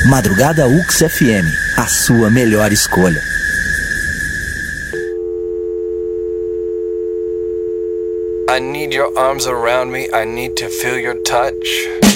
Madrugada UX FM, a sua melhor escolha. I need your arms around me, I need to feel your touch.